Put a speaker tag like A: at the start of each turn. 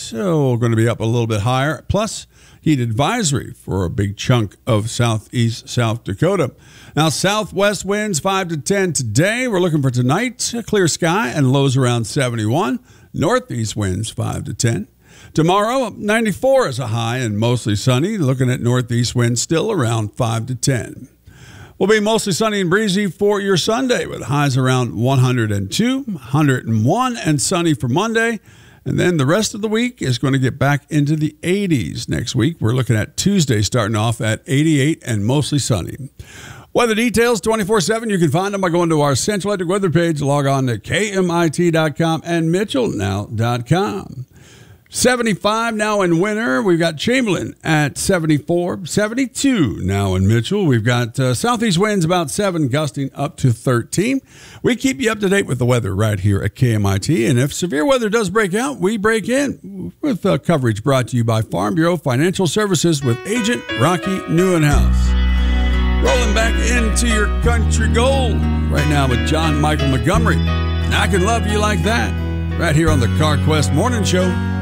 A: so going to be up a little bit higher. Plus, heat advisory for a big chunk of southeast South Dakota. Now, southwest winds 5 to 10 today. We're looking for tonight, clear sky and lows around 71. Northeast winds 5 to 10. Tomorrow, 94 is a high and mostly sunny. Looking at northeast winds still around 5 to 10. Will be mostly sunny and breezy for your Sunday with highs around 102, 101, and sunny for Monday. And then the rest of the week is going to get back into the 80s next week. We're looking at Tuesday starting off at 88 and mostly sunny. Weather details 24/7. You can find them by going to our Central Electric weather page. Log on to KMIT.com and MitchellNow.com. 75 now in winter. We've got Chamberlain at 74, 72 now in Mitchell. We've got southeast winds about 7, gusting up to 13. We keep you up to date with the weather right here at KMIT. And if severe weather does break out, we break in with coverage brought to you by Farm Bureau Financial Services with Agent Rocky Neuenhouse. Rolling back into your country gold right now with John Michael Montgomery. I Can Love You Like That right here on the CarQuest Morning Show.